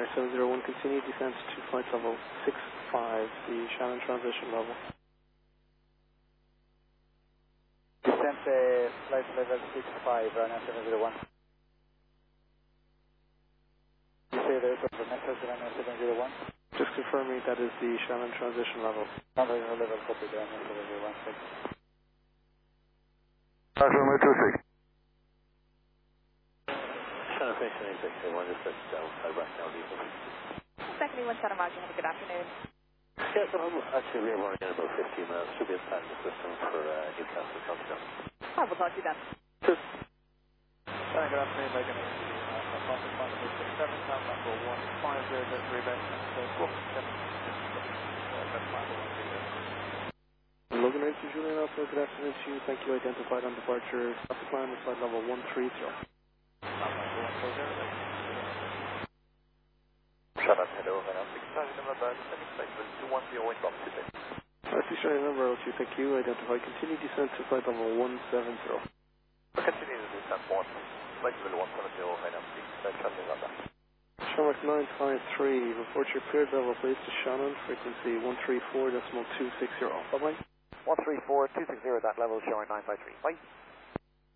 Air 701, continue descent to flight level 65, the Shannon transition level. Descent flight level 65, Ryanair 701. You say there's a message Ryanair 701? Just confirming that is the Shannon transition level. Transition level, copy Ryanair 701. Shannon 26. Shannon Station 8601, just let down, west now, diesel. Secondly, 1 Shannon Margin, have a good afternoon. Yeah, so I'm actually rearing in about 15 minutes. Should be a time the system for Newcastle Countdown. I will talk to you then. Cheers. Good afternoon, Megan. Contact point number 67, sound number 150, base, Logan Racer Julian Alpha, good afternoon to you. Thank you. Identified on departure. Traffic line is flight level 130. Shut up, hello, Venom 6, number 210 wind drop today. Australian number 02, thank you. Identified. Continue descent to flight level 170. Continue to descent 1, flight level 170, Venom 6, traffic on that. Shamrock 953, report your cleared level please to Shannon, frequency 134.260. Bye-bye. 134.260, that level showing 953. Bye.